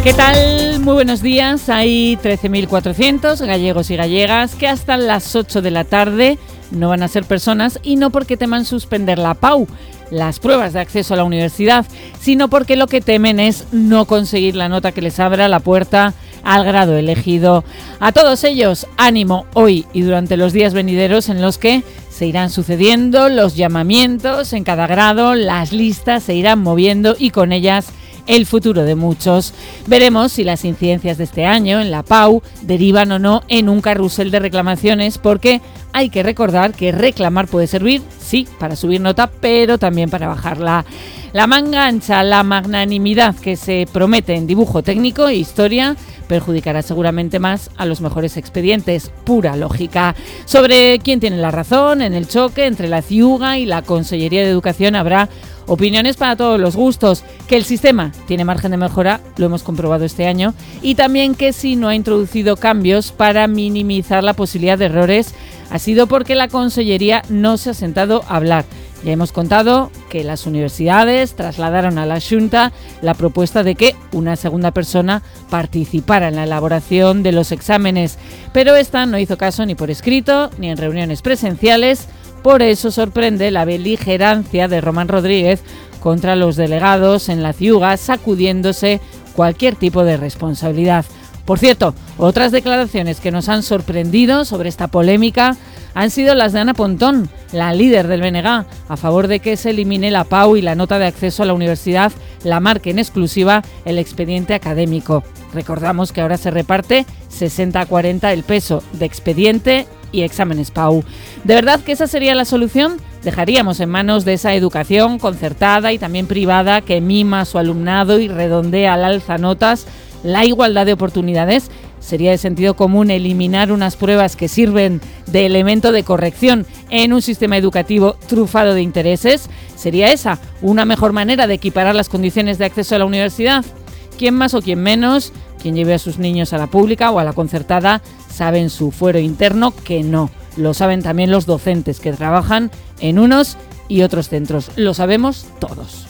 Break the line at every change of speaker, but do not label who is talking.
¿Qué tal? Muy buenos días. Hay 13.400 gallegos y gallegas que hasta las 8 de la tarde no van a ser personas, y no porque teman suspender la PAU, las pruebas de acceso a la universidad, sino porque lo que temen es no conseguir la nota que les abra la puerta al grado elegido. A todos ellos, ánimo hoy y durante los días venideros, en los que se irán sucediendo los llamamientos en cada grado, las listas se irán moviendo y con ellas el futuro de muchos. Veremos si las incidencias de este año en la PAU derivan o no en un carrusel de reclamaciones, porque hay que recordar que reclamar puede servir, sí, para subir nota, pero también para bajarla. La manga ancha, la magnanimidad que se promete en dibujo técnico e historia perjudicará seguramente más a los mejores expedientes. Pura lógica. Sobre quién tiene la razón en el choque entre la CIUGA y la Consellería de Educación habrá opiniones para todos los gustos. Que el sistema tiene margen de mejora, lo hemos comprobado este año, y también que si no ha introducido cambios para minimizar la posibilidad de errores, ha sido porque la Consellería no se ha sentado a hablar. Ya hemos contado que las universidades trasladaron a la Xunta la propuesta de que una segunda persona participara en la elaboración de los exámenes, pero esta no hizo caso ni por escrito ni en reuniones presenciales. Por eso sorprende la beligerancia de Román Rodríguez contra los delegados en la CIUGA, sacudiéndose cualquier tipo de responsabilidad. Por cierto, otras declaraciones que nos han sorprendido sobre esta polémica han sido las de Ana Pontón, la líder del BNG, a favor de que se elimine la PAU y la nota de acceso a la universidad la marque en exclusiva el expediente académico. Recordamos que ahora se reparte 60-40 el peso de expediente y exámenes PAU. ¿De verdad que esa sería la solución? Dejaríamos en manos de esa educación concertada y también privada que mima a su alumnado y redondea al alza notas la igualdad de oportunidades. Sería de sentido común eliminar unas pruebas que sirven de elemento de corrección en un sistema educativo trufado de intereses. ¿Sería esa una mejor manera de equiparar las condiciones de acceso a la universidad? ¿Quién más o quién menos, quien lleve a sus niños a la pública o a la concertada, sabe en su fuero interno que no? Lo saben también los docentes que trabajan en unos y otros centros. Lo sabemos todos.